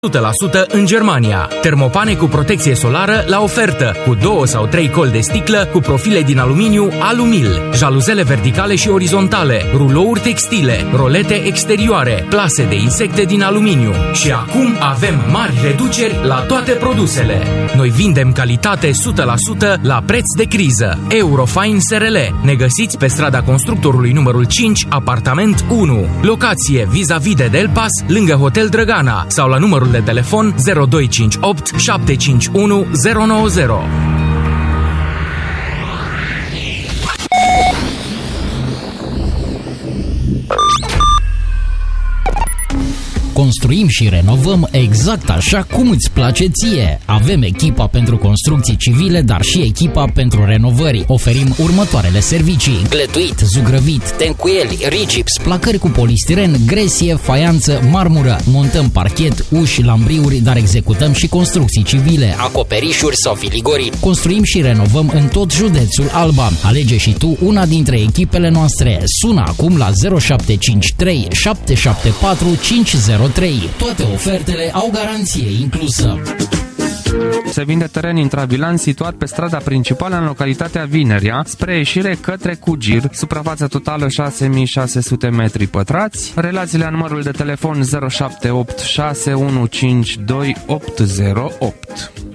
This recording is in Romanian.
100% în Germania. Termopane cu protecție solară la ofertă, cu 2 sau 3 coli de sticlă cu profile din aluminiu Alumil, jaluzele verticale și orizontale, rulouri textile, rolete exterioare, plase de insecte din aluminiu. Și acum avem mari reduceri la toate produsele. Noi vindem calitate 100% la preț de criză. Eurofine SRL. Ne găsiți pe strada Constructorului numărul 5, apartament 1. Locație vis-a-vis de Delpas, lângă Hotel Drăgana, sau la numărul de telefon 0258 751 090. Construim și renovăm exact așa cum îți place ție. Avem echipa pentru construcții civile, dar și echipa pentru renovări. Oferim următoarele servicii: gletuit, zugrăvit, tencuieli, rigips, placări cu polistiren, gresie, faianță, marmură. Montăm parchet, uși, lambriuri, dar executăm și construcții civile, acoperișuri sau filigorii. Construim și renovăm în tot județul Alba. Alege și tu una dintre echipele noastre. Sună acum la 0753 774 503. Toate ofertele au garanție inclusă. Se vinde teren intravilan situat pe strada principală în localitatea Vinerea, spre ieșire către Cugir, suprafață totală 6600 metri pătrați. Relațiile la numărul de telefon 078 615 2808.